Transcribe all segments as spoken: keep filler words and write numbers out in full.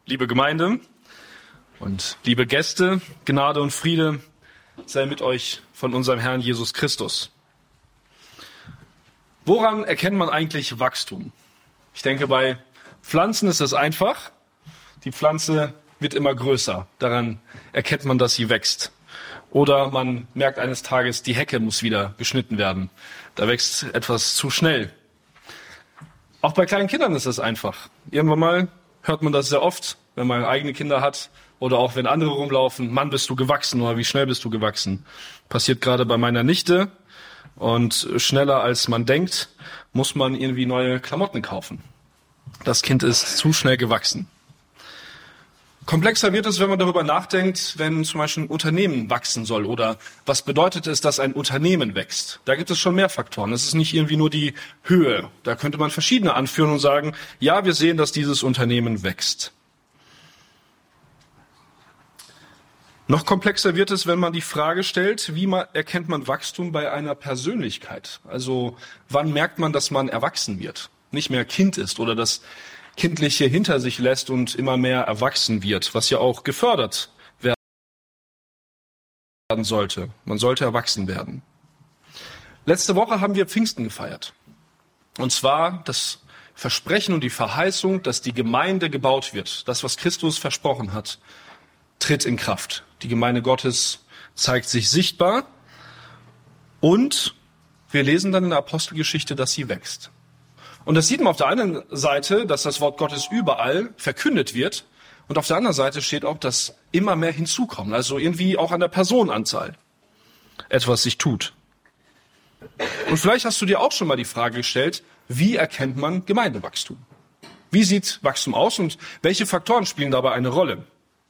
Liebe Gemeinde und liebe Gäste, Gnade und Friede sei mit euch von unserem Herrn Jesus Christus. Woran erkennt man eigentlich Wachstum? Ich denke, bei Pflanzen ist es einfach. Die Pflanze wird immer größer. Daran erkennt man, dass sie wächst. Oder man merkt eines Tages, die Hecke muss wieder geschnitten werden. Da wächst etwas zu schnell. Auch bei kleinen Kindern ist es einfach. Irgendwann mal hört man das sehr oft, wenn man eigene Kinder hat oder auch wenn andere rumlaufen. Mann, bist du gewachsen oder wie schnell bist du gewachsen? Passiert gerade bei meiner Nichte. Und schneller als man denkt, muss man irgendwie neue Klamotten kaufen. Das Kind ist zu schnell gewachsen. Komplexer wird es, wenn man darüber nachdenkt, wenn zum Beispiel ein Unternehmen wachsen soll oder was bedeutet es, dass ein Unternehmen wächst. Da gibt es schon mehr Faktoren. Es ist nicht irgendwie nur die Höhe. Da könnte man verschiedene anführen und sagen, ja, wir sehen, dass dieses Unternehmen wächst. Noch komplexer wird es, wenn man die Frage stellt, wie man, erkennt man Wachstum bei einer Persönlichkeit? Also wann merkt man, dass man erwachsen wird, nicht mehr Kind ist oder das Kindliche hinter sich lässt und immer mehr erwachsen wird, was ja auch gefördert werden sollte. Man sollte erwachsen werden. Letzte Woche haben wir Pfingsten gefeiert. Und zwar das Versprechen und die Verheißung, dass die Gemeinde gebaut wird. Das, was Christus versprochen hat, tritt in Kraft. Die Gemeinde Gottes zeigt sich sichtbar und wir lesen dann in der Apostelgeschichte, dass sie wächst. Und das sieht man auf der einen Seite, dass das Wort Gottes überall verkündet wird. Und auf der anderen Seite steht auch, dass immer mehr hinzukommen. Also irgendwie auch an der Personenanzahl etwas sich tut. Und vielleicht hast du dir auch schon mal die Frage gestellt, wie erkennt man Gemeindewachstum? Wie sieht Wachstum aus und welche Faktoren spielen dabei eine Rolle?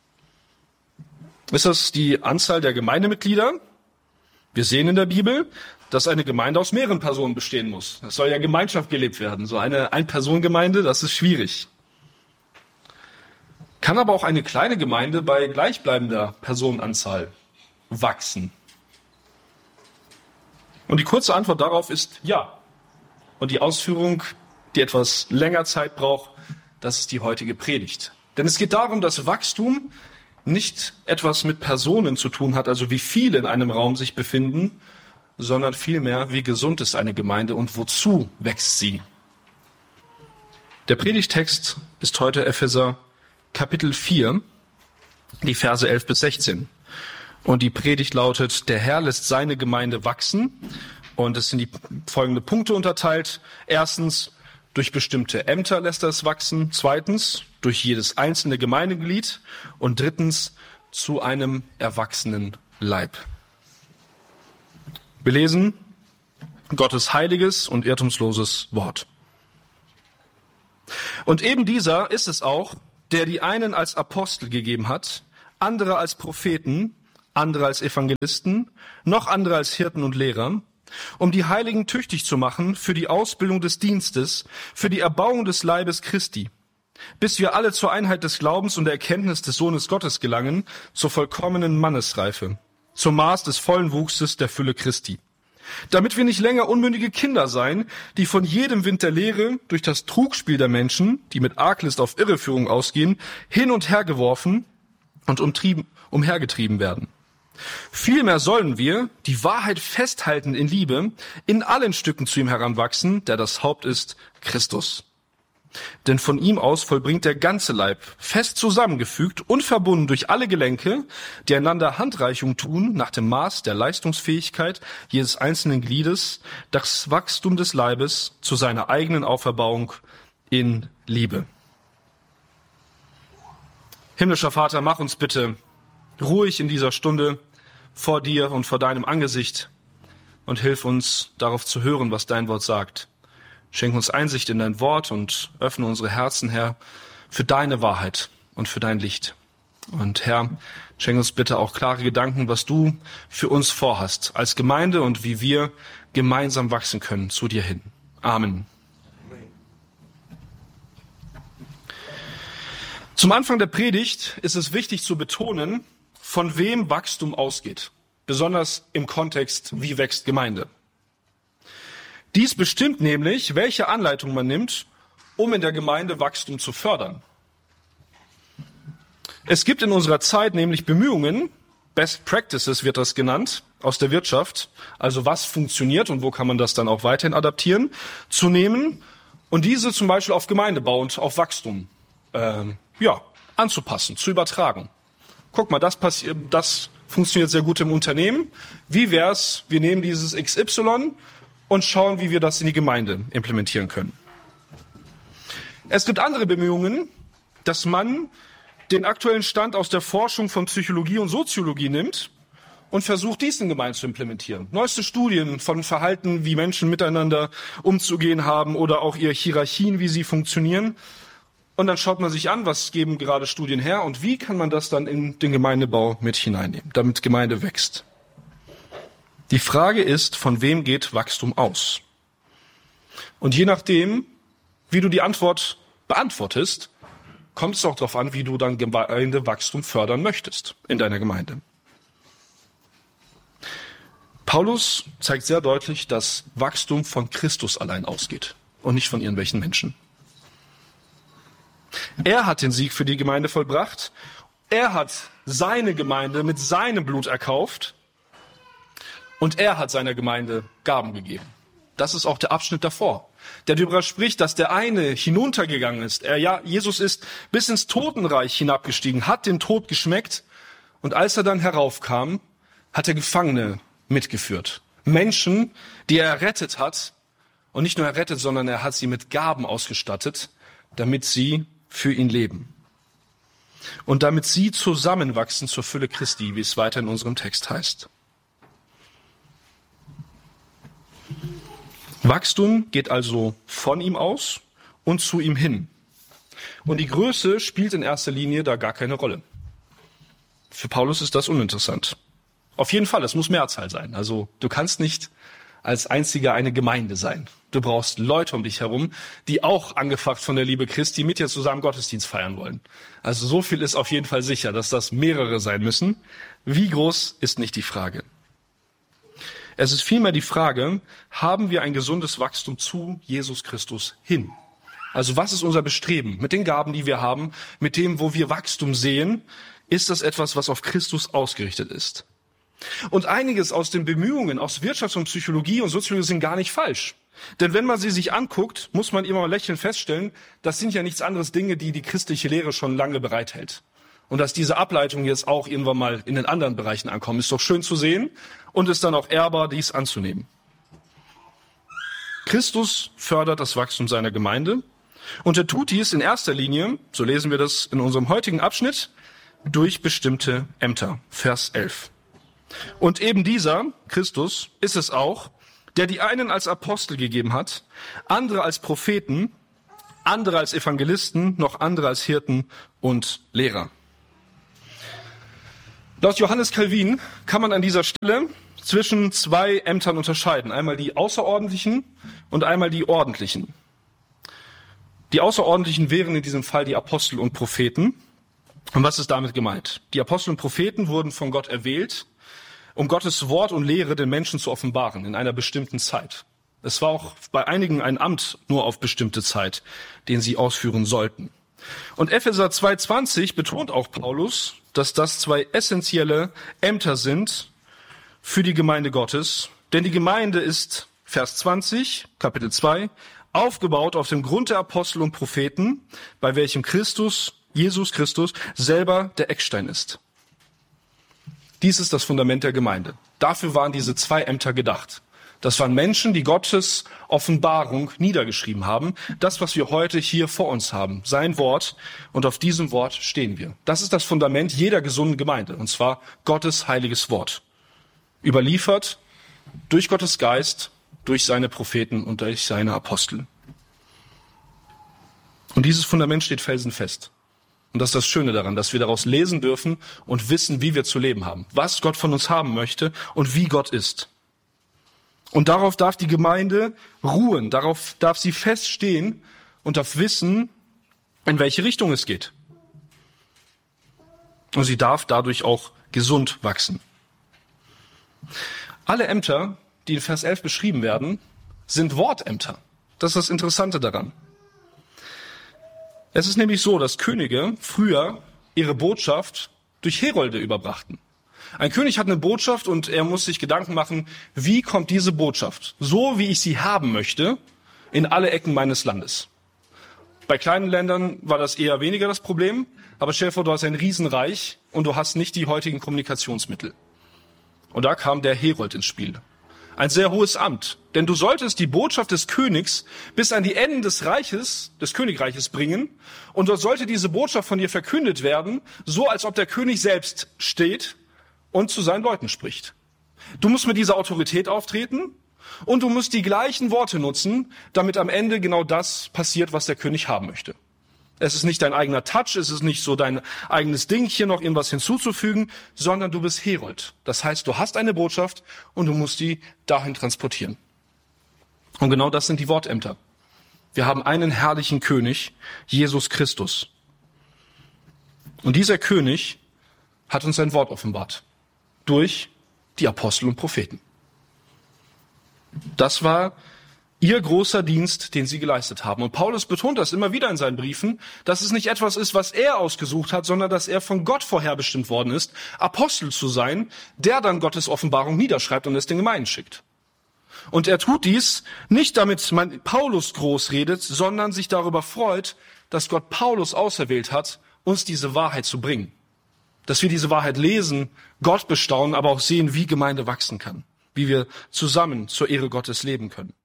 Ist das die Anzahl der Gemeindemitglieder? Wir sehen in der Bibel, dass eine Gemeinde aus mehreren Personen bestehen muss. Es soll ja Gemeinschaft gelebt werden. So eine Ein-Personen-Gemeinde, das ist schwierig. Kann aber auch eine kleine Gemeinde bei gleichbleibender Personenanzahl wachsen? Und die kurze Antwort darauf ist ja. Und die Ausführung, die etwas länger Zeit braucht, das ist die heutige Predigt. Denn es geht darum, dass Wachstum nicht etwas mit Personen zu tun hat, also wie viele in einem Raum sich befinden, sondern vielmehr, wie gesund ist eine Gemeinde und wozu wächst sie. Der Predigtext ist heute Epheser Kapitel vier, die Verse elf bis sechzehn. Und die Predigt lautet, der Herr lässt seine Gemeinde wachsen. Und es sind die folgenden Punkte unterteilt. Erstens, durch bestimmte Ämter lässt er es wachsen. Zweitens, durch jedes einzelne Gemeindeglied. Und drittens, zu einem erwachsenen Leib. Wir lesen Gottes heiliges und irrtumsloses Wort. Und eben dieser ist es auch, der die einen als Apostel gegeben hat, andere als Propheten, andere als Evangelisten, noch andere als Hirten und Lehrer, um die Heiligen tüchtig zu machen für die Ausbildung des Dienstes, für die Erbauung des Leibes Christi, bis wir alle zur Einheit des Glaubens und der Erkenntnis des Sohnes Gottes gelangen, zur vollkommenen Mannesreife, zum Maß des vollen Wuchses der Fülle Christi. Damit wir nicht länger unmündige Kinder seien, die von jedem Wind der Lehre durch das Trugspiel der Menschen, die mit Arglist auf Irreführung ausgehen, hin und her geworfen und umtrieben, umhergetrieben werden. Vielmehr sollen wir, die Wahrheit festhalten in Liebe, in allen Stücken zu ihm heranwachsen, der das Haupt ist, Christus. Denn von ihm aus vollbringt der ganze Leib, fest zusammengefügt und verbunden durch alle Gelenke, die einander Handreichung tun, nach dem Maß der Leistungsfähigkeit jedes einzelnen Gliedes, das Wachstum des Leibes zu seiner eigenen Auferbauung in Liebe. Himmlischer Vater, mach uns bitte ruhig in dieser Stunde vor dir und vor deinem Angesicht und hilf uns, darauf zu hören, was dein Wort sagt. Schenk uns Einsicht in dein Wort und öffne unsere Herzen, Herr, für deine Wahrheit und für dein Licht. Und Herr, schenk uns bitte auch klare Gedanken, was du für uns vorhast als Gemeinde und wie wir gemeinsam wachsen können zu dir hin. Amen. Zum Anfang der Predigt ist es wichtig zu betonen, von wem Wachstum ausgeht, besonders im Kontext, wie wächst Gemeinde. Dies bestimmt nämlich, welche Anleitung man nimmt, um in der Gemeinde Wachstum zu fördern. Es gibt in unserer Zeit nämlich Bemühungen, Best Practices wird das genannt, aus der Wirtschaft, also was funktioniert und wo kann man das dann auch weiterhin adaptieren, zu nehmen und diese zum Beispiel auf Gemeindebau und auf Wachstum ähm, ja, anzupassen, zu übertragen. Guck mal, das passiert, das funktioniert sehr gut im Unternehmen. Wie wär's, wir nehmen dieses X Y und schauen, wie wir das in die Gemeinde implementieren können. Es gibt andere Bemühungen, dass man den aktuellen Stand aus der Forschung von Psychologie und Soziologie nimmt und versucht, dies in Gemeinden zu implementieren. Neueste Studien von Verhalten, wie Menschen miteinander umzugehen haben oder auch ihre Hierarchien, wie sie funktionieren. Und dann schaut man sich an, was geben gerade Studien her und wie kann man das dann in den Gemeindebau mit hineinnehmen, damit Gemeinde wächst. Die Frage ist, von wem geht Wachstum aus? Und je nachdem, wie du die Antwort beantwortest, kommt es auch darauf an, wie du dann Gemeindewachstum fördern möchtest in deiner Gemeinde. Paulus zeigt sehr deutlich, dass Wachstum von Christus allein ausgeht und nicht von irgendwelchen Menschen. Er hat den Sieg für die Gemeinde vollbracht. Er hat seine Gemeinde mit seinem Blut erkauft. Und er hat seiner Gemeinde Gaben gegeben. Das ist auch der Abschnitt davor, der darüber spricht, dass der eine hinuntergegangen ist. Er, ja, Jesus ist bis ins Totenreich hinabgestiegen, hat den Tod geschmeckt. Und als er dann heraufkam, hat er Gefangene mitgeführt. Menschen, die er errettet hat. Und nicht nur errettet, sondern er hat sie mit Gaben ausgestattet, damit sie für ihn leben. Und damit sie zusammenwachsen zur Fülle Christi, wie es weiter in unserem Text heißt. Wachstum geht also von ihm aus und zu ihm hin. Und die Größe spielt in erster Linie da gar keine Rolle. Für Paulus ist das uninteressant. Auf jeden Fall, es muss Mehrzahl sein. Also du kannst nicht als einziger eine Gemeinde sein. Du brauchst Leute um dich herum, die auch angefacht von der Liebe Christi mit dir zusammen Gottesdienst feiern wollen. Also so viel ist auf jeden Fall sicher, dass das mehrere sein müssen. Wie groß ist nicht die Frage. Es ist vielmehr die Frage, haben wir ein gesundes Wachstum zu Jesus Christus hin? Also was ist unser Bestreben mit den Gaben, die wir haben, mit dem, wo wir Wachstum sehen? Ist das etwas, was auf Christus ausgerichtet ist? Und einiges aus den Bemühungen aus Wirtschaft und Psychologie und Soziologie sind gar nicht falsch. Denn wenn man sie sich anguckt, muss man immer mal lächelnd feststellen, das sind ja nichts anderes Dinge, die die christliche Lehre schon lange bereithält. Und dass diese Ableitungen jetzt auch irgendwann mal in den anderen Bereichen ankommen, ist doch schön zu sehen und ist dann auch ehrbar, dies anzunehmen. Christus fördert das Wachstum seiner Gemeinde und er tut dies in erster Linie, so lesen wir das in unserem heutigen Abschnitt, durch bestimmte Ämter. Vers elf. Und eben dieser, Christus, ist es auch, der die einen als Apostel gegeben hat, andere als Propheten, andere als Evangelisten, noch andere als Hirten und Lehrer. Laut Johannes Calvin kann man an dieser Stelle zwischen zwei Ämtern unterscheiden. Einmal die außerordentlichen und einmal die ordentlichen. Die außerordentlichen wären in diesem Fall die Apostel und Propheten. Und was ist damit gemeint? Die Apostel und Propheten wurden von Gott erwählt, um Gottes Wort und Lehre den Menschen zu offenbaren in einer bestimmten Zeit. Es war auch bei einigen ein Amt nur auf bestimmte Zeit, den sie ausführen sollten. Und Epheser zwei zwanzig betont auch Paulus, dass das zwei essentielle Ämter sind für die Gemeinde Gottes. Denn die Gemeinde ist, Vers zwanzig, Kapitel zwei, aufgebaut auf dem Grund der Apostel und Propheten, bei welchem Christus, Jesus Christus, selber der Eckstein ist. Dies ist das Fundament der Gemeinde. Dafür waren diese zwei Ämter gedacht. Das waren Menschen, die Gottes Offenbarung niedergeschrieben haben. Das, was wir heute hier vor uns haben. Sein Wort. Und auf diesem Wort stehen wir. Das ist das Fundament jeder gesunden Gemeinde. Und zwar Gottes heiliges Wort. Überliefert durch Gottes Geist, durch seine Propheten und durch seine Apostel. Und dieses Fundament steht felsenfest. Und das ist das Schöne daran, dass wir daraus lesen dürfen und wissen, wie wir zu leben haben. Was Gott von uns haben möchte und wie Gott ist. Und darauf darf die Gemeinde ruhen, darauf darf sie feststehen und darf wissen, in welche Richtung es geht. Und sie darf dadurch auch gesund wachsen. Alle Ämter, die in Vers elf beschrieben werden, sind Wortämter. Das ist das Interessante daran. Es ist nämlich so, dass Könige früher ihre Botschaft durch Herolde überbrachten. Ein König hat eine Botschaft und er muss sich Gedanken machen, wie kommt diese Botschaft, so wie ich sie haben möchte, in alle Ecken meines Landes. Bei kleinen Ländern war das eher weniger das Problem, aber stell dir vor, du hast ein Riesenreich und du hast nicht die heutigen Kommunikationsmittel. Und da kam der Herold ins Spiel. Ein sehr hohes Amt, denn du solltest die Botschaft des Königs bis an die Enden des Reiches, des Königreiches bringen und dort sollte diese Botschaft von dir verkündet werden, so als ob der König selbst steht und zu seinen Leuten spricht. Du musst mit dieser Autorität auftreten und du musst die gleichen Worte nutzen, damit am Ende genau das passiert, was der König haben möchte. Es ist nicht dein eigener Touch, es ist nicht so dein eigenes Ding, hier noch irgendwas hinzuzufügen, sondern du bist Herold. Das heißt, du hast eine Botschaft und du musst die dahin transportieren. Und genau das sind die Wortämter. Wir haben einen herrlichen König, Jesus Christus. Und dieser König hat uns sein Wort offenbart. Durch die Apostel und Propheten. Das war ihr großer Dienst, den sie geleistet haben. Und Paulus betont das immer wieder in seinen Briefen, dass es nicht etwas ist, was er ausgesucht hat, sondern dass er von Gott vorherbestimmt worden ist, Apostel zu sein, der dann Gottes Offenbarung niederschreibt und es den Gemeinden schickt. Und er tut dies nicht, damit man Paulus groß redet, sondern sich darüber freut, dass Gott Paulus auserwählt hat, uns diese Wahrheit zu bringen. Dass wir diese Wahrheit lesen, Gott bestaunen, aber auch sehen, wie Gemeinde wachsen kann, wie wir zusammen zur Ehre Gottes leben können.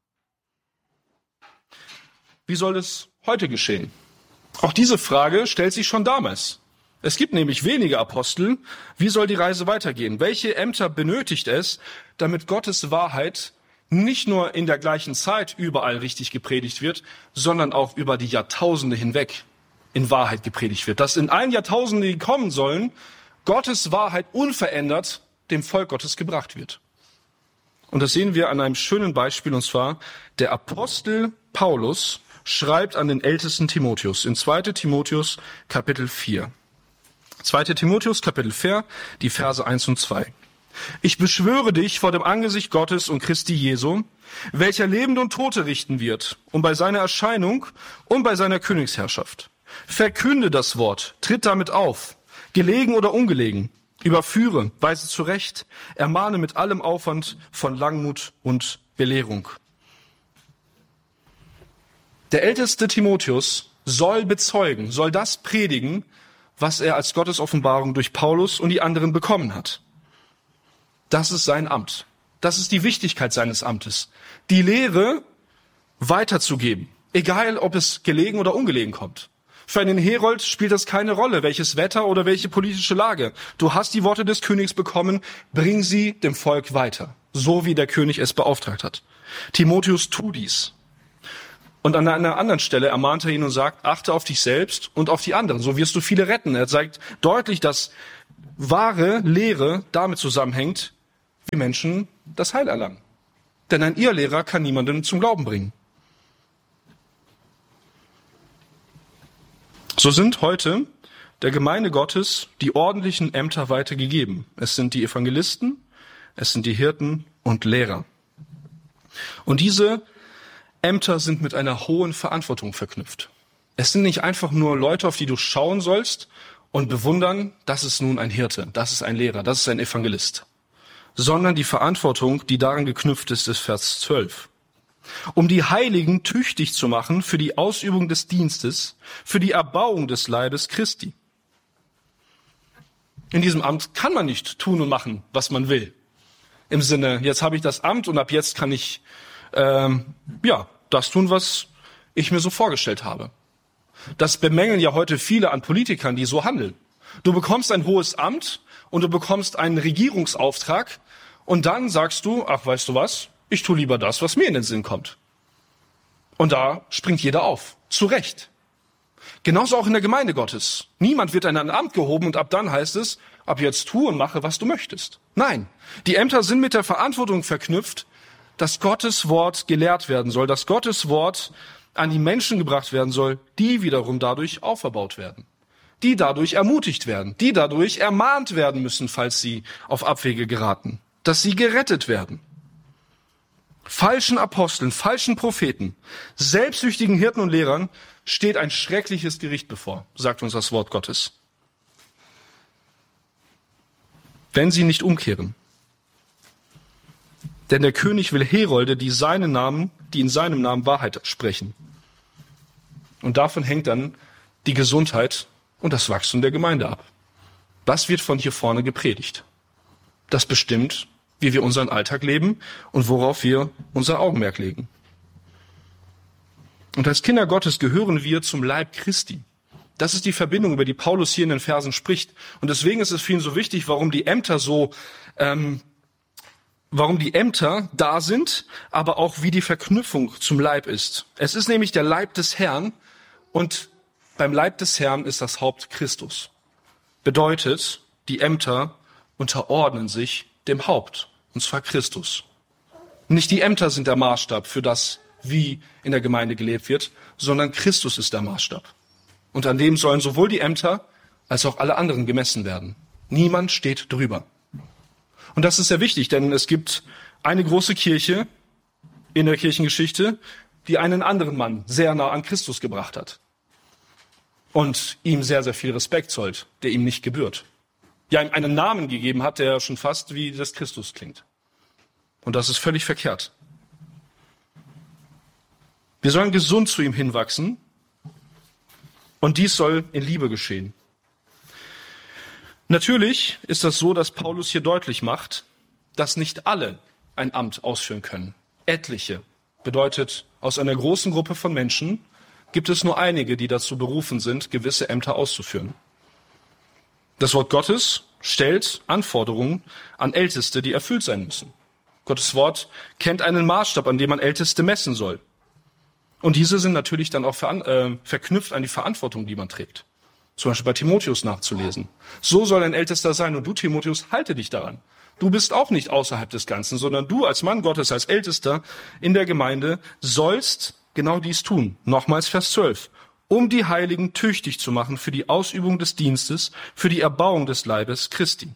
Wie soll es heute geschehen? Auch diese Frage stellt sich schon damals. Es gibt nämlich wenige Apostel. Wie soll die Reise weitergehen? Welche Ämter benötigt es, damit Gottes Wahrheit nicht nur in der gleichen Zeit überall richtig gepredigt wird, sondern auch über die Jahrtausende hinweg in Wahrheit gepredigt wird? Dass in allen Jahrtausenden, die kommen sollen, Gottes Wahrheit unverändert dem Volk Gottes gebracht wird. Und das sehen wir an einem schönen Beispiel, und zwar der Apostel Paulus schreibt an den ältesten Timotheus in zweiter Timotheus Kapitel vier. zweiter Timotheus Kapitel vier, die Verse eins und zwei. Ich beschwöre dich vor dem Angesicht Gottes und Christi Jesu, welcher Lebende und Tote richten wird, und bei seiner Erscheinung und bei seiner Königsherrschaft. Verkünde das Wort, tritt damit auf, gelegen oder ungelegen, überführe, weise zurecht, ermahne mit allem Aufwand von Langmut und Belehrung. Der älteste Timotheus soll bezeugen, soll das predigen, was er als Gottes Offenbarung durch Paulus und die anderen bekommen hat. Das ist sein Amt. Das ist die Wichtigkeit seines Amtes. Die Lehre weiterzugeben, egal ob es gelegen oder ungelegen kommt. Für einen Herold spielt das keine Rolle, welches Wetter oder welche politische Lage. Du hast die Worte des Königs bekommen, bring sie dem Volk weiter, so wie der König es beauftragt hat. Timotheus, tu dies. Und an einer anderen Stelle ermahnt er ihn und sagt, achte auf dich selbst und auf die anderen, so wirst du viele retten. Er zeigt deutlich, dass wahre Lehre damit zusammenhängt, wie Menschen das Heil erlangen. Denn ein Irrlehrer kann niemanden zum Glauben bringen. So sind heute der Gemeinde Gottes die ordentlichen Ämter weitergegeben. Es sind die Evangelisten, es sind die Hirten und Lehrer. Und diese Ämter sind mit einer hohen Verantwortung verknüpft. Es sind nicht einfach nur Leute, auf die du schauen sollst und bewundern, das ist nun ein Hirte, das ist ein Lehrer, das ist ein Evangelist. Sondern die Verantwortung, die daran geknüpft ist, ist Vers zwölf. Um die Heiligen tüchtig zu machen für die Ausübung des Dienstes, für die Erbauung des Leibes Christi. In diesem Amt kann man nicht tun und machen, was man will. Im Sinne, jetzt habe ich das Amt und ab jetzt kann ich ähm, ja das tun, was ich mir so vorgestellt habe. Das bemängeln ja heute viele an Politikern, die so handeln. Du bekommst ein hohes Amt und du bekommst einen Regierungsauftrag und dann sagst du, ach, weißt du was, ich tue lieber das, was mir in den Sinn kommt. Und da springt jeder auf. Zu Recht. Genauso auch in der Gemeinde Gottes. Niemand wird in ein Amt gehoben und ab dann heißt es, ab jetzt tu und mache, was du möchtest. Nein, die Ämter sind mit der Verantwortung verknüpft, dass Gottes Wort gelehrt werden soll, dass Gottes Wort an die Menschen gebracht werden soll, die wiederum dadurch auferbaut werden, die dadurch ermutigt werden, die dadurch ermahnt werden müssen, falls sie auf Abwege geraten, dass sie gerettet werden. Falschen Aposteln, falschen Propheten, selbstsüchtigen Hirten und Lehrern steht ein schreckliches Gericht bevor, sagt uns das Wort Gottes. wenn sie nicht umkehren. Denn der König will Herolde, die seinen Namen, die in seinem Namen Wahrheit sprechen. Und davon hängt dann die Gesundheit und das Wachstum der Gemeinde ab. Was wird von hier vorne gepredigt? Das bestimmt, wie wir unseren Alltag leben und worauf wir unser Augenmerk legen. Und als Kinder Gottes gehören wir zum Leib Christi. Das ist die Verbindung, über die Paulus hier in den Versen spricht. Und deswegen ist es für ihn so wichtig, warum die Ämter so, ähm, warum die Ämter da sind, aber auch wie die Verknüpfung zum Leib ist. Es ist nämlich der Leib des Herrn und beim Leib des Herrn ist das Haupt Christus. Bedeutet, die Ämter unterordnen sich dem Haupt, und zwar Christus. Nicht die Ämter sind der Maßstab für das, wie in der Gemeinde gelebt wird, sondern Christus ist der Maßstab. Und an dem sollen sowohl die Ämter als auch alle anderen gemessen werden. Niemand steht drüber. Und das ist sehr wichtig, denn es gibt eine große Kirche in der Kirchengeschichte, die einen anderen Mann sehr nah an Christus gebracht hat. Und ihm sehr, sehr viel Respekt zollt, der ihm nicht gebührt. Ja, ihm einen Namen gegeben hat, der schon fast wie das Christus klingt. Und das ist völlig verkehrt. Wir sollen gesund zu ihm hinwachsen und dies soll in Liebe geschehen. Natürlich ist das so, dass Paulus hier deutlich macht, dass nicht alle ein Amt ausführen können. Etliche bedeutet, aus einer großen Gruppe von Menschen gibt es nur einige, die dazu berufen sind, gewisse Ämter auszuführen. Das Wort Gottes stellt Anforderungen an Älteste, die erfüllt sein müssen. Gottes Wort kennt einen Maßstab, an dem man Älteste messen soll. Und diese sind natürlich dann auch veran- äh, verknüpft an die Verantwortung, die man trägt. Zum Beispiel bei Timotheus nachzulesen. So soll ein Ältester sein und du, Timotheus, halte dich daran. Du bist auch nicht außerhalb des Ganzen, sondern du als Mann Gottes, als Ältester in der Gemeinde sollst genau dies tun. Nochmals Vers zwölf. Um die Heiligen tüchtig zu machen für die Ausübung des Dienstes, für die Erbauung des Leibes Christi.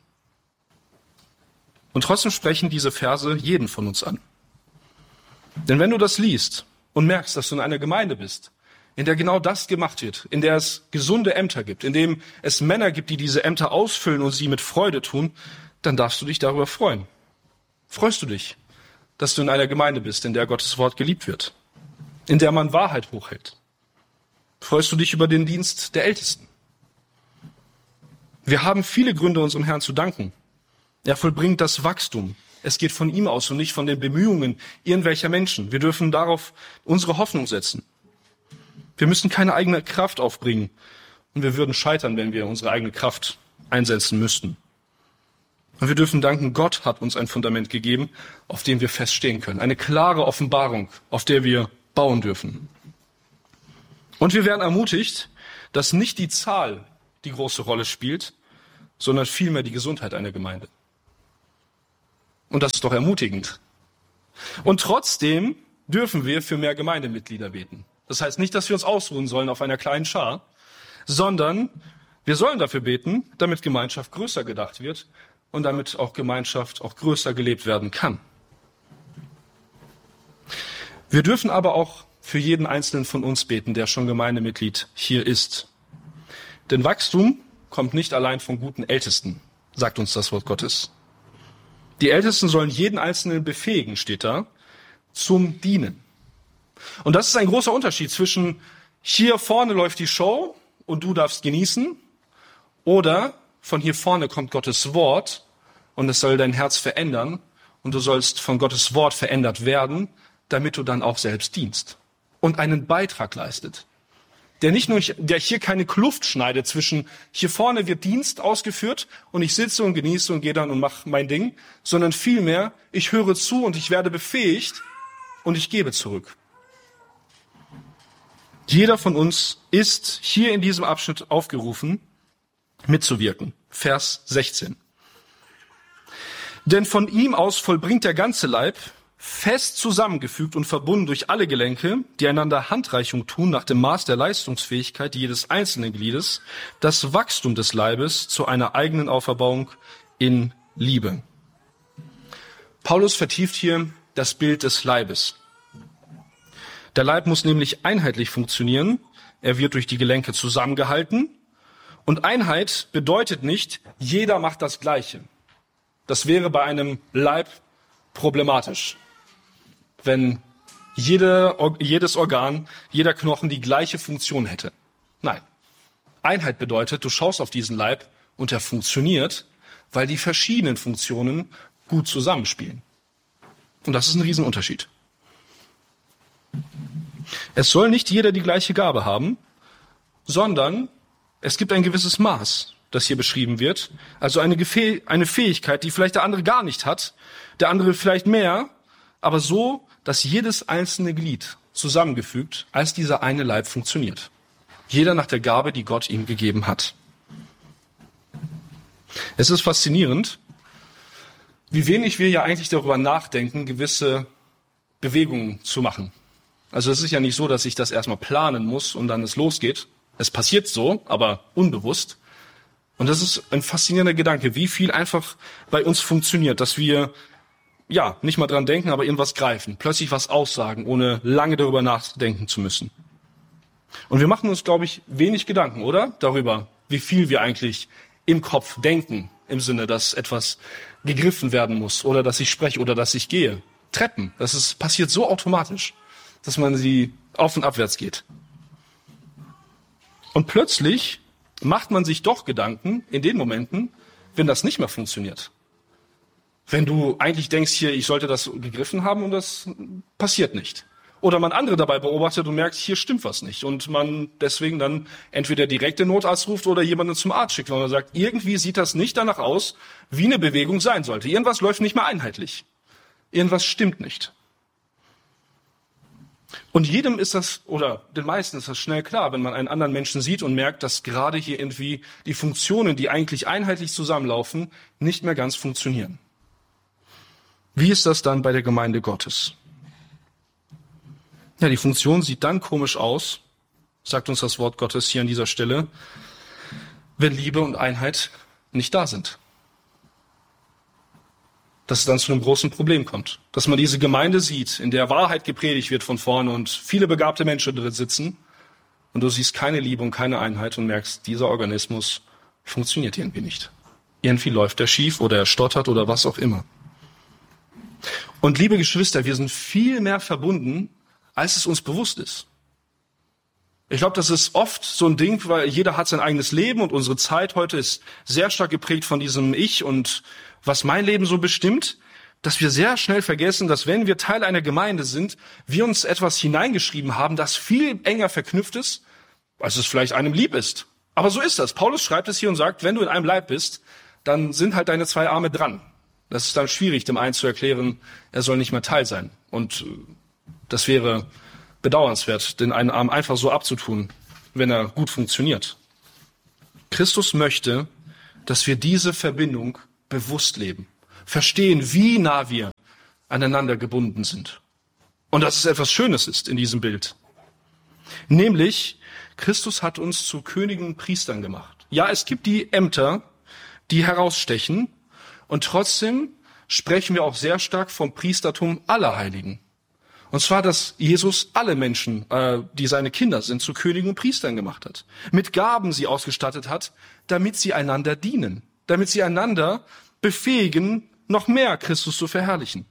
Und trotzdem sprechen diese Verse jeden von uns an. Denn wenn du das liest und merkst, dass du in einer Gemeinde bist, in der genau das gemacht wird, in der es gesunde Ämter gibt, in dem es Männer gibt, die diese Ämter ausfüllen und sie mit Freude tun, dann darfst du dich darüber freuen. Freust du dich, dass du in einer Gemeinde bist, in der Gottes Wort geliebt wird, in der man Wahrheit hochhält? Freust du dich über den Dienst der Ältesten? Wir haben viele Gründe, unserem Herrn zu danken. Er vollbringt das Wachstum. Es geht von ihm aus und nicht von den Bemühungen irgendwelcher Menschen. Wir dürfen darauf unsere Hoffnung setzen. Wir müssen keine eigene Kraft aufbringen. Und wir würden scheitern, wenn wir unsere eigene Kraft einsetzen müssten. Und wir dürfen danken, Gott hat uns ein Fundament gegeben, auf dem wir feststehen können. Eine klare Offenbarung, auf der wir bauen dürfen. Und wir werden ermutigt, dass nicht die Zahl die große Rolle spielt, sondern vielmehr die Gesundheit einer Gemeinde. Und das ist doch ermutigend. Und trotzdem dürfen wir für mehr Gemeindemitglieder beten. Das heißt nicht, dass wir uns ausruhen sollen auf einer kleinen Schar, sondern wir sollen dafür beten, damit Gemeinschaft größer gedacht wird und damit auch Gemeinschaft auch größer gelebt werden kann. Wir dürfen aber auch für jeden Einzelnen von uns beten, der schon Gemeindemitglied hier ist. Denn Wachstum kommt nicht allein von guten Ältesten, sagt uns das Wort Gottes. Die Ältesten sollen jeden Einzelnen befähigen, steht da, zum Dienen. Und das ist ein großer Unterschied zwischen hier vorne läuft die Show und du darfst genießen oder von hier vorne kommt Gottes Wort und es soll dein Herz verändern und du sollst von Gottes Wort verändert werden, damit du dann auch selbst dienst und einen Beitrag leistet. Der nicht nur, der hier keine Kluft schneidet zwischen, hier vorne wird Dienst ausgeführt und ich sitze und genieße und gehe dann und mache mein Ding, sondern vielmehr, ich höre zu und ich werde befähigt und ich gebe zurück. Jeder von uns ist hier in diesem Abschnitt aufgerufen, mitzuwirken. Vers sechzehn. Denn von ihm aus vollbringt der ganze Leib, fest zusammengefügt und verbunden durch alle Gelenke, die einander Handreichung tun nach dem Maß der Leistungsfähigkeit jedes einzelnen Gliedes, das Wachstum des Leibes zu einer eigenen Auferbauung in Liebe. Paulus vertieft hier das Bild des Leibes. Der Leib muss nämlich einheitlich funktionieren. Er wird durch die Gelenke zusammengehalten. Und Einheit bedeutet nicht, jeder macht das Gleiche. Das wäre bei einem Leib problematisch, wenn jede, jedes Organ, jeder Knochen die gleiche Funktion hätte. Nein. Einheit bedeutet, du schaust auf diesen Leib und er funktioniert, weil die verschiedenen Funktionen gut zusammenspielen. Und das ist ein Riesenunterschied. Es soll nicht jeder die gleiche Gabe haben, sondern es gibt ein gewisses Maß, das hier beschrieben wird. Also eine, Gefäh- eine Fähigkeit, die vielleicht der andere gar nicht hat, der andere vielleicht mehr, aber so, dass jedes einzelne Glied zusammengefügt als dieser eine Leib funktioniert. Jeder nach der Gabe, die Gott ihm gegeben hat. Es ist faszinierend, wie wenig wir ja eigentlich darüber nachdenken, gewisse Bewegungen zu machen. Also es ist ja nicht so, dass ich das erstmal planen muss und dann es losgeht. Es passiert so, aber unbewusst. Und das ist ein faszinierender Gedanke, wie viel einfach bei uns funktioniert, dass wir ja nicht mal dran denken, aber irgendwas greifen, plötzlich was aussagen, ohne lange darüber nachdenken zu müssen. Und wir machen uns, glaube ich, wenig Gedanken, oder? Darüber, wie viel wir eigentlich im Kopf denken, im Sinne, dass etwas gegriffen werden muss oder dass ich spreche oder dass ich gehe. Treppen, das ist, passiert so automatisch, dass man sie auf und abwärts geht. Und plötzlich macht man sich doch Gedanken in den Momenten, wenn das nicht mehr funktioniert. Wenn du eigentlich denkst, hier, ich sollte das gegriffen haben und das passiert nicht. Oder man andere dabei beobachtet und merkt, hier stimmt was nicht. Und man deswegen dann entweder direkt den Notarzt ruft oder jemanden zum Arzt schickt, weil man sagt, irgendwie sieht das nicht danach aus, wie eine Bewegung sein sollte. Irgendwas läuft nicht mehr einheitlich. Irgendwas stimmt nicht. Und jedem ist das, oder den meisten ist das schnell klar, wenn man einen anderen Menschen sieht und merkt, dass gerade hier irgendwie die Funktionen, die eigentlich einheitlich zusammenlaufen, nicht mehr ganz funktionieren. Wie ist das dann bei der Gemeinde Gottes? Ja, die Funktion sieht dann komisch aus, sagt uns das Wort Gottes hier an dieser Stelle, wenn Liebe und Einheit nicht da sind. Dass es dann zu einem großen Problem kommt. Dass man diese Gemeinde sieht, in der Wahrheit gepredigt wird von vorne und viele begabte Menschen drin sitzen und du siehst keine Liebe und keine Einheit und merkst, dieser Organismus funktioniert irgendwie nicht. Irgendwie läuft er schief oder er stottert oder was auch immer. Und liebe Geschwister, wir sind viel mehr verbunden, als es uns bewusst ist. Ich glaube, das ist oft so ein Ding, weil jeder hat sein eigenes Leben und unsere Zeit heute ist sehr stark geprägt von diesem Ich und was mein Leben so bestimmt, dass wir sehr schnell vergessen, dass wenn wir Teil einer Gemeinde sind, wir uns etwas hineingeschrieben haben, das viel enger verknüpft ist, als es vielleicht einem lieb ist. Aber so ist das. Paulus schreibt es hier und sagt, wenn du in einem Leib bist, dann sind halt deine zwei Arme dran. Das ist dann schwierig, dem einen zu erklären, er soll nicht mehr Teil sein. Und das wäre bedauernswert, den einen Arm einfach so abzutun, wenn er gut funktioniert. Christus möchte, dass wir diese Verbindung bewusst leben, verstehen, wie nah wir aneinander gebunden sind. Und dass es etwas Schönes ist in diesem Bild. Nämlich, Christus hat uns zu Königen und Priestern gemacht. Ja, es gibt die Ämter, die herausstechen, und trotzdem sprechen wir auch sehr stark vom Priestertum aller Heiligen. Und zwar, dass Jesus alle Menschen, äh, die seine Kinder sind, zu Königen und Priestern gemacht hat. Mit Gaben sie ausgestattet hat, damit sie einander dienen. Damit sie einander befähigen, noch mehr Christus zu verherrlichen.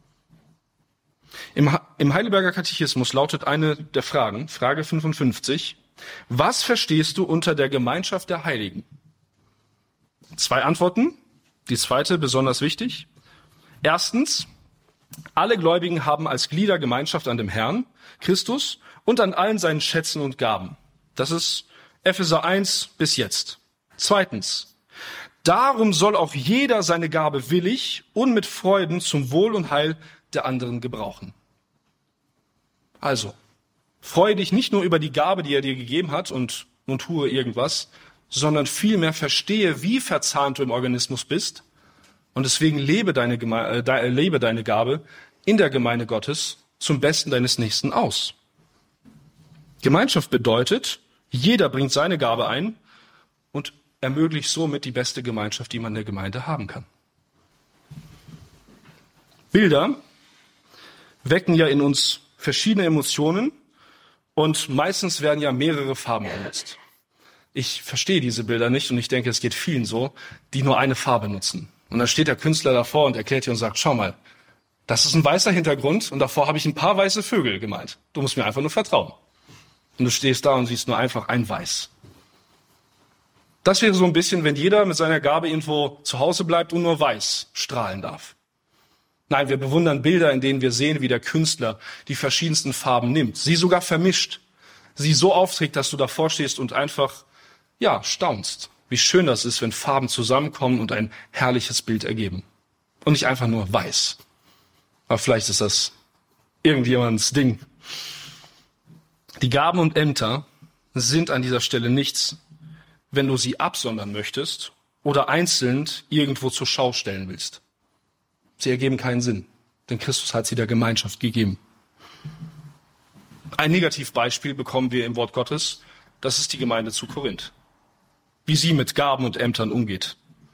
Im, im Heidelberger Katechismus lautet eine der Fragen, Frage fünfundfünfzig, was verstehst du unter der Gemeinschaft der Heiligen? Zwei Antworten, die zweite besonders wichtig. Erstens, alle Gläubigen haben als Glieder Gemeinschaft an dem Herrn, Christus, und an allen seinen Schätzen und Gaben. Das ist Epheser eins bis jetzt. Zweitens, darum soll auch jeder seine Gabe willig und mit Freuden zum Wohl und Heil der anderen gebrauchen. Also, freue dich nicht nur über die Gabe, die er dir gegeben hat und nun tue irgendwas, sondern vielmehr verstehe, wie verzahnt du im Organismus bist und deswegen lebe deine, Geme- äh, lebe deine Gabe in der Gemeinde Gottes zum Besten deines Nächsten aus. Gemeinschaft bedeutet, jeder bringt seine Gabe ein und ermöglicht somit die beste Gemeinschaft, die man in der Gemeinde haben kann. Bilder wecken ja in uns verschiedene Emotionen und meistens werden ja mehrere Farben benutzt. Ich verstehe diese Bilder nicht und ich denke, es geht vielen so, die nur eine Farbe nutzen. Und dann steht der Künstler davor und erklärt dir und sagt, schau mal, das ist ein weißer Hintergrund und davor habe ich ein paar weiße Vögel gemalt. Du musst mir einfach nur vertrauen. Und du stehst da und siehst nur einfach ein Weiß. Das wäre so ein bisschen, wenn jeder mit seiner Gabe irgendwo zu Hause bleibt und nur weiß strahlen darf. Nein, wir bewundern Bilder, in denen wir sehen, wie der Künstler die verschiedensten Farben nimmt, sie sogar vermischt, sie so aufträgt, dass du davor stehst und einfach, ja, staunst. Wie schön das ist, wenn Farben zusammenkommen und ein herrliches Bild ergeben. Und nicht einfach nur weiß. Aber vielleicht ist das irgendjemands Ding. Die Gaben und Ämter sind an dieser Stelle nichts, wenn du sie absondern möchtest oder einzeln irgendwo zur Schau stellen willst. Sie ergeben keinen Sinn, denn Christus hat sie der Gemeinschaft gegeben. Ein Negativbeispiel bekommen wir im Wort Gottes, das ist die Gemeinde zu Korinth. Wie sie mit Gaben und Ämtern umgeht.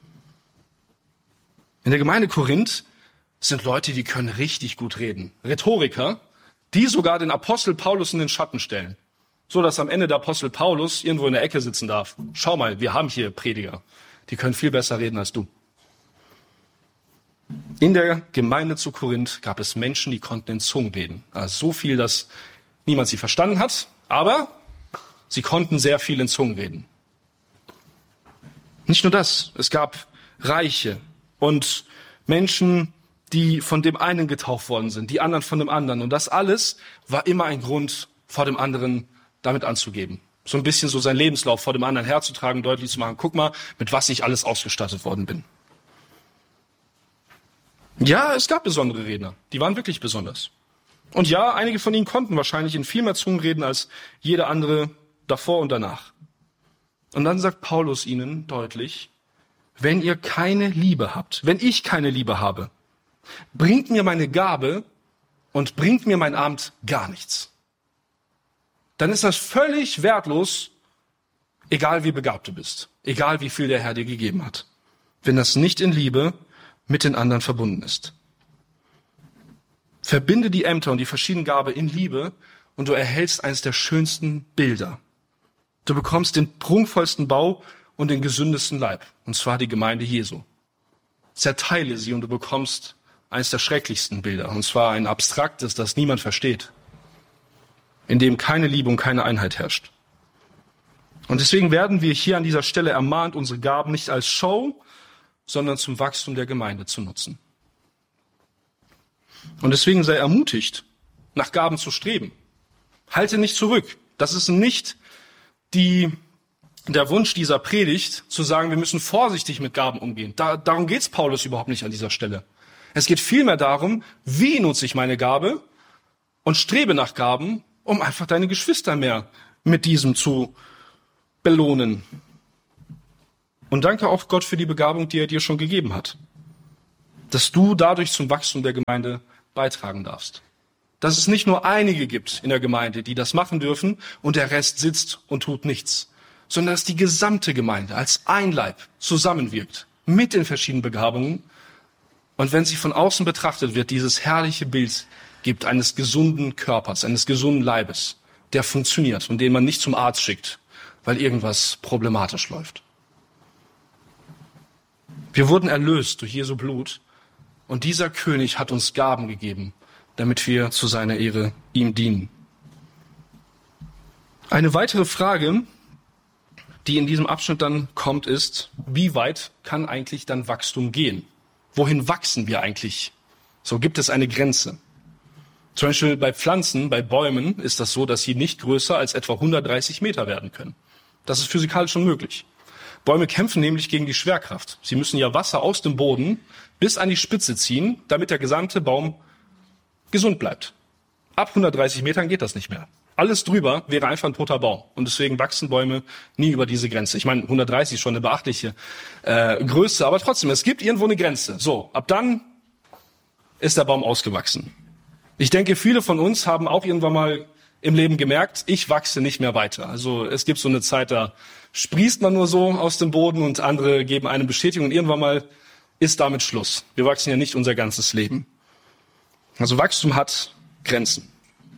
In der Gemeinde Korinth sind Leute, die können richtig gut reden. Rhetoriker, die sogar den Apostel Paulus in den Schatten stellen. So dass am Ende der Apostel Paulus irgendwo in der Ecke sitzen darf. Schau mal, wir haben hier Prediger. Die können viel besser reden als du. In der Gemeinde zu Korinth gab es Menschen, die konnten in Zungen reden. Also so viel, dass niemand sie verstanden hat, aber sie konnten sehr viel in Zungen reden. Nicht nur das, es gab Reiche und Menschen, die von dem einen getauft worden sind, die anderen von dem anderen. Und das alles war immer ein Grund, vor dem anderen damit anzugeben. So ein bisschen so seinen Lebenslauf vor dem anderen herzutragen, deutlich zu machen, guck mal, mit was ich alles ausgestattet worden bin. Ja, es gab besondere Redner, die waren wirklich besonders. Und ja, einige von ihnen konnten wahrscheinlich in viel mehr Zungen reden als jeder andere davor und danach. Und dann sagt Paulus ihnen deutlich, wenn ihr keine Liebe habt, wenn ich keine Liebe habe, bringt mir meine Gabe und bringt mir mein Amt gar nichts. Dann ist das völlig wertlos, egal wie begabt du bist, egal wie viel der Herr dir gegeben hat, wenn das nicht in Liebe mit den anderen verbunden ist. Verbinde die Ämter und die verschiedenen Gaben in Liebe und du erhältst eines der schönsten Bilder. Du bekommst den prunkvollsten Bau und den gesündesten Leib, und zwar die Gemeinde Jesu. Zerteile sie und du bekommst eines der schrecklichsten Bilder, und zwar ein abstraktes, das niemand versteht, in dem keine Liebe und keine Einheit herrscht. Und deswegen werden wir hier an dieser Stelle ermahnt, unsere Gaben nicht als Show, sondern zum Wachstum der Gemeinde zu nutzen. Und deswegen sei ermutigt, nach Gaben zu streben. Halte nicht zurück. Das ist nicht die, der Wunsch dieser Predigt, zu sagen, wir müssen vorsichtig mit Gaben umgehen. Da, darum geht's Paulus überhaupt nicht an dieser Stelle. Es geht vielmehr darum, wie nutze ich meine Gabe und strebe nach Gaben, um einfach deine Geschwister mehr mit diesem zu belohnen. Und danke auch Gott für die Begabung, die er dir schon gegeben hat. Dass du dadurch zum Wachstum der Gemeinde beitragen darfst. Dass es nicht nur einige gibt in der Gemeinde, die das machen dürfen und der Rest sitzt und tut nichts, sondern dass die gesamte Gemeinde als ein Leib zusammenwirkt mit den verschiedenen Begabungen. Und wenn sie von außen betrachtet wird, dieses herrliche Bild gibt eines gesunden Körpers, eines gesunden Leibes, der funktioniert und den man nicht zum Arzt schickt, weil irgendwas problematisch läuft. Wir wurden erlöst durch Jesu Blut und dieser König hat uns Gaben gegeben, damit wir zu seiner Ehre ihm dienen. Eine weitere Frage, die in diesem Abschnitt dann kommt, ist, wie weit kann eigentlich dann Wachstum gehen? Wohin wachsen wir eigentlich? So, gibt es eine Grenze? Zum Beispiel bei Pflanzen, bei Bäumen ist das so, dass sie nicht größer als etwa hundertdreißig Meter werden können. Das ist physikalisch schon möglich. Bäume kämpfen nämlich gegen die Schwerkraft. Sie müssen ja Wasser aus dem Boden bis an die Spitze ziehen, damit der gesamte Baum gesund bleibt. Ab hundertdreißig Metern geht das nicht mehr. Alles drüber wäre einfach ein toter Baum. Und deswegen wachsen Bäume nie über diese Grenze. Ich meine, hundertdreißig ist schon eine beachtliche äh, Größe, aber trotzdem, es gibt irgendwo eine Grenze. So, ab dann ist der Baum ausgewachsen. Ich denke, viele von uns haben auch irgendwann mal im Leben gemerkt, ich wachse nicht mehr weiter. Also es gibt so eine Zeit, da sprießt man nur so aus dem Boden und andere geben eine Bestätigung und irgendwann mal ist damit Schluss. Wir wachsen ja nicht unser ganzes Leben. Also Wachstum hat Grenzen.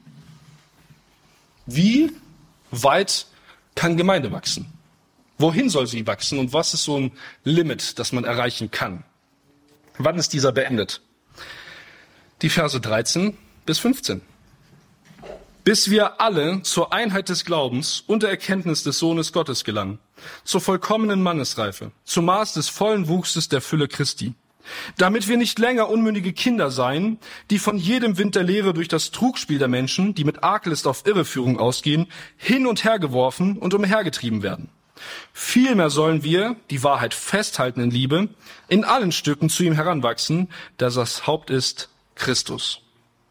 Wie weit kann Gemeinde wachsen? Wohin soll sie wachsen und was ist so ein Limit, das man erreichen kann? Wann ist dieser beendet? Die Verse dreizehn bis fünfzehn. Bis wir alle zur Einheit des Glaubens und der Erkenntnis des Sohnes Gottes gelangen, zur vollkommenen Mannesreife, zum Maß des vollen Wuchses der Fülle Christi, damit wir nicht länger unmündige Kinder seien, die von jedem Wind der Lehre durch das Trugspiel der Menschen, die mit Arglist auf Irreführung ausgehen, hin und her geworfen und umhergetrieben werden. Vielmehr sollen wir, die Wahrheit festhalten in Liebe, in allen Stücken zu ihm heranwachsen, der das Haupt ist, Christus.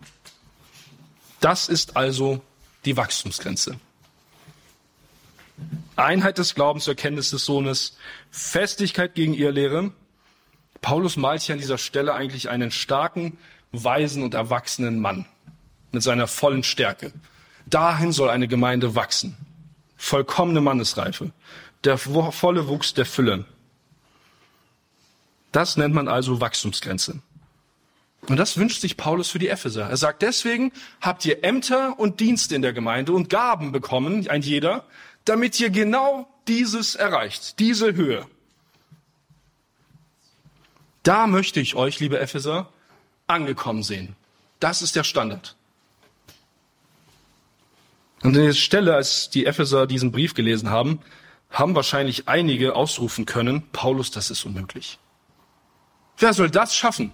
Das ist also die Wachstumsgrenze. Einheit des Glaubens zur Erkenntnis des Sohnes, Festigkeit gegen Irrlehre. Paulus malt hier an dieser Stelle eigentlich einen starken, weisen und erwachsenen Mann mit seiner vollen Stärke. Dahin soll eine Gemeinde wachsen. Vollkommene Mannesreife, der volle Wuchs der Fülle. Das nennt man also Wachstumsgrenze. Und das wünscht sich Paulus für die Epheser. Er sagt, deswegen habt ihr Ämter und Dienste in der Gemeinde und Gaben bekommen, ein jeder, damit ihr genau dieses erreicht, diese Höhe. Da möchte ich euch, liebe Epheser, angekommen sehen. Das ist der Standard. Und an der Stelle, als die Epheser diesen Brief gelesen haben, haben wahrscheinlich einige ausrufen können, Paulus, das ist unmöglich. Wer soll das schaffen?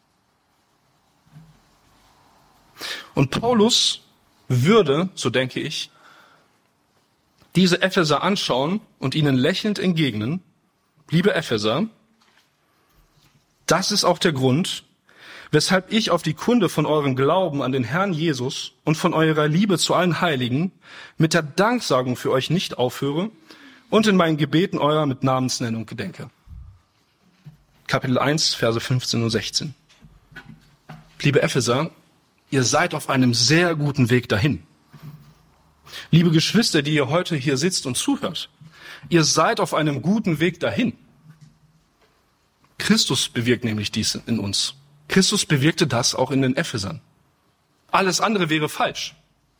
Und Paulus würde, so denke ich, diese Epheser anschauen und ihnen lächelnd entgegnen, liebe Epheser, das ist auch der Grund, weshalb ich auf die Kunde von eurem Glauben an den Herrn Jesus und von eurer Liebe zu allen Heiligen mit der Danksagung für euch nicht aufhöre und in meinen Gebeten eurer mit Namensnennung gedenke. Kapitel eins, Verse fünfzehn und sechzehn. Liebe Epheser, ihr seid auf einem sehr guten Weg dahin. Liebe Geschwister, die ihr heute hier sitzt und zuhört, ihr seid auf einem guten Weg dahin. Christus bewirkt nämlich dies in uns. Christus bewirkte das auch in den Ephesern. Alles andere wäre falsch.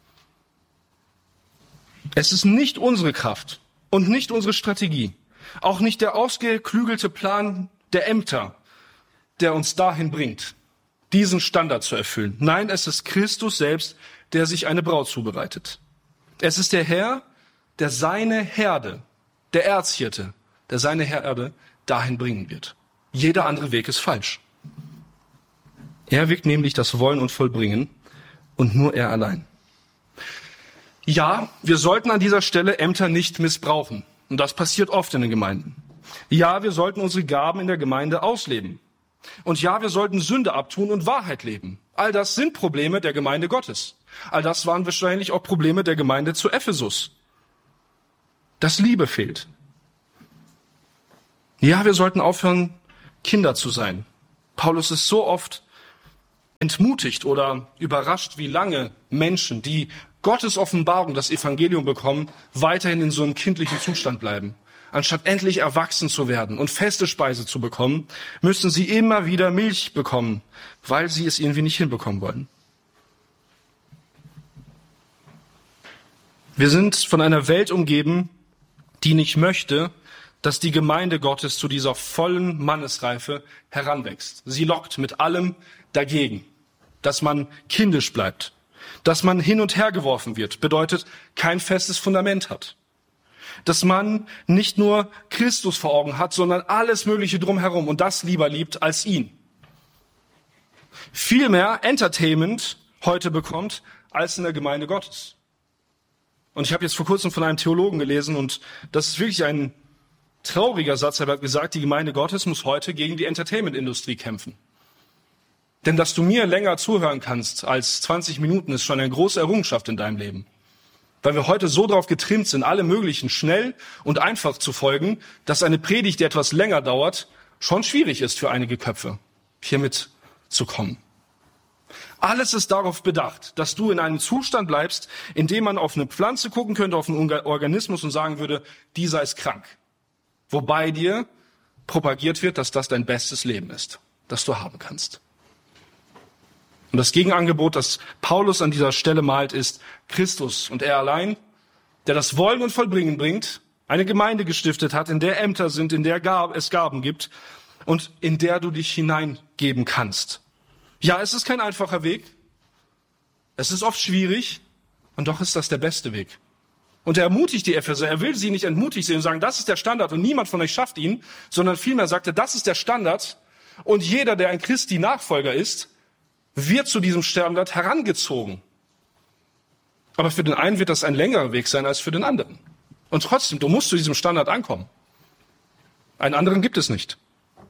Es ist nicht unsere Kraft und nicht unsere Strategie, auch nicht der ausgeklügelte Plan der Ämter, der uns dahin bringt, diesen Standard zu erfüllen. Nein, es ist Christus selbst, der sich eine Braut zubereitet. Es ist der Herr, der seine Herde, der Erzhirte, der seine Herde dahin bringen wird. Jeder andere Weg ist falsch. Er wirkt nämlich das Wollen und Vollbringen und nur er allein. Ja, wir sollten an dieser Stelle Ämter nicht missbrauchen. Und das passiert oft in den Gemeinden. Ja, wir sollten unsere Gaben in der Gemeinde ausleben. Und ja, wir sollten Sünde abtun und Wahrheit leben. All das sind Probleme der Gemeinde Gottes. All das waren wahrscheinlich auch Probleme der Gemeinde zu Ephesus. Dass Liebe fehlt. Ja, wir sollten aufhören, Kinder zu sein. Paulus ist so oft entmutigt oder überrascht, wie lange Menschen, die Gottes Offenbarung, das Evangelium bekommen, weiterhin in so einem kindlichen Zustand bleiben. Anstatt endlich erwachsen zu werden und feste Speise zu bekommen, müssen sie immer wieder Milch bekommen, weil sie es irgendwie nicht hinbekommen wollen. Wir sind von einer Welt umgeben, die nicht möchte, dass die Gemeinde Gottes zu dieser vollen Mannesreife heranwächst. Sie lockt mit allem dagegen, dass man kindisch bleibt, dass man hin und her geworfen wird, bedeutet kein festes Fundament hat. Dass man nicht nur Christus vor Augen hat, sondern alles Mögliche drumherum und das lieber liebt als ihn. Viel mehr Entertainment heute bekommt als in der Gemeinde Gottes. Und ich habe jetzt vor kurzem von einem Theologen gelesen und das ist wirklich ein trauriger Satz. Er hat gesagt, die Gemeinde Gottes muss heute gegen die Entertainment-Industrie kämpfen. Denn dass du mir länger zuhören kannst als zwanzig Minuten, ist schon eine große Errungenschaft in deinem Leben. Weil wir heute so drauf getrimmt sind, alle möglichen schnell und einfach zu folgen, dass eine Predigt, die etwas länger dauert, schon schwierig ist für einige Köpfe, hier mitzukommen. Alles ist darauf bedacht, dass du in einem Zustand bleibst, in dem man auf eine Pflanze gucken könnte, auf einen Organismus und sagen würde, dieser ist krank. Wobei dir propagiert wird, dass das dein bestes Leben ist, das du haben kannst. Und das Gegenangebot, das Paulus an dieser Stelle malt, ist Christus und er allein, der das Wollen und Vollbringen bringt, eine Gemeinde gestiftet hat, in der Ämter sind, in der es Gaben gibt und in der du dich hineingeben kannst. Ja, es ist kein einfacher Weg. Es ist oft schwierig und doch ist das der beste Weg. Und er ermutigt die Epheser, er will sie nicht entmutigt sehen und sagen, das ist der Standard und niemand von euch schafft ihn, sondern vielmehr sagt er, das ist der Standard und jeder, der ein Christi Nachfolger ist, wird zu diesem Standard herangezogen. Aber für den einen wird das ein längerer Weg sein als für den anderen. Und trotzdem, du musst zu diesem Standard ankommen. Einen anderen gibt es nicht.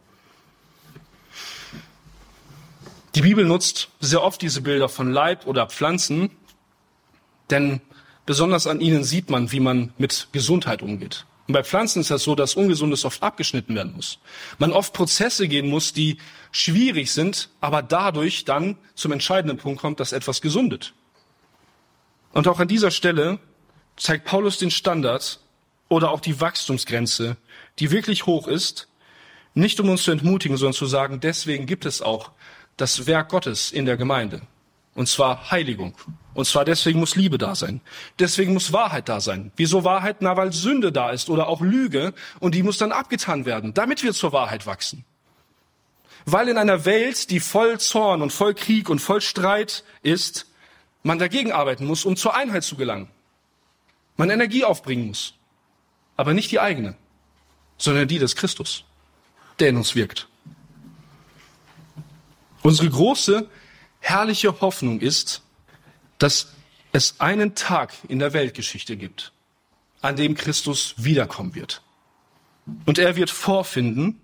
Die Bibel nutzt sehr oft diese Bilder von Leib oder Pflanzen, denn besonders an ihnen sieht man, wie man mit Gesundheit umgeht. Und bei Pflanzen ist das so, dass Ungesundes oft abgeschnitten werden muss. Man oft Prozesse gehen muss, die schwierig sind, aber dadurch dann zum entscheidenden Punkt kommt, dass etwas gesundet. Und auch an dieser Stelle zeigt Paulus den Standard oder auch die Wachstumsgrenze, die wirklich hoch ist, nicht um uns zu entmutigen, sondern zu sagen, deswegen gibt es auch das Werk Gottes in der Gemeinde. Und zwar Heiligung. Und zwar deswegen muss Liebe da sein. Deswegen muss Wahrheit da sein. Wieso Wahrheit? Na, weil Sünde da ist oder auch Lüge und die muss dann abgetan werden, damit wir zur Wahrheit wachsen. Weil in einer Welt, die voll Zorn und voll Krieg und voll Streit ist, man dagegen arbeiten muss, um zur Einheit zu gelangen. Man Energie aufbringen muss. Aber nicht die eigene, sondern die des Christus, der in uns wirkt. Unsere große, herrliche Hoffnung ist, dass es einen Tag in der Weltgeschichte gibt, an dem Christus wiederkommen wird. Und er wird vorfinden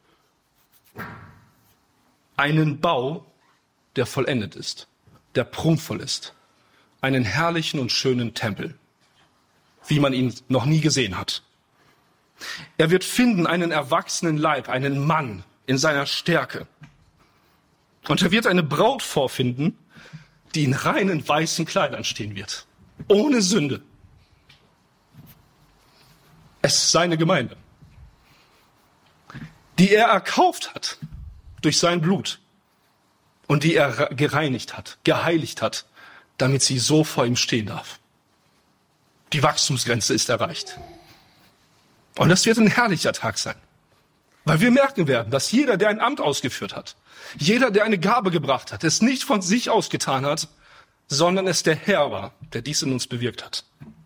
einen Bau, der vollendet ist, der prunkvoll ist. Einen herrlichen und schönen Tempel, wie man ihn noch nie gesehen hat. Er wird finden einen erwachsenen Leib, einen Mann in seiner Stärke. Und er wird eine Braut vorfinden, die in reinen weißen Kleidern stehen wird. Ohne Sünde. Es ist seine Gemeinde, die er erkauft hat durch sein Blut und die er gereinigt hat, geheiligt hat, damit sie so vor ihm stehen darf. Die Wachstumsgrenze ist erreicht. Und das wird ein herrlicher Tag sein. Weil wir merken werden, dass jeder, der ein Amt ausgeführt hat, jeder, der eine Gabe gebracht hat, es nicht von sich aus getan hat, sondern es der Herr war, der dies in uns bewirkt hat.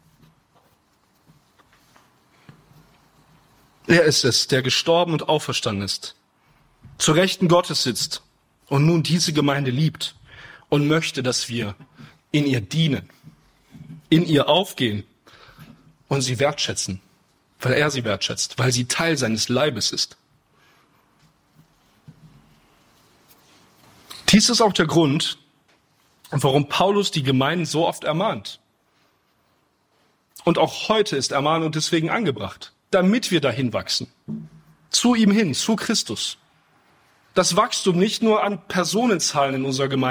Er ist es, der gestorben und auferstanden ist, zur Rechten Gottes sitzt und nun diese Gemeinde liebt und möchte, dass wir in ihr dienen, in ihr aufgehen und sie wertschätzen, weil er sie wertschätzt, weil sie Teil seines Leibes ist. Dies ist auch der Grund, warum Paulus die Gemeinden so oft ermahnt. Und auch heute ist Ermahnung deswegen angebracht, damit wir dahin wachsen. Zu ihm hin, zu Christus. Das Wachstum nicht nur an Personenzahlen in unserer Gemeinde,